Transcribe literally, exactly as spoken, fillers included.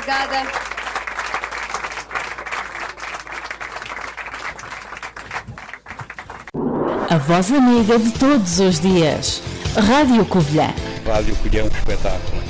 Obrigada. A voz amiga de todos os dias. Rádio Covilhã. Rádio Covilhã, um espetáculo.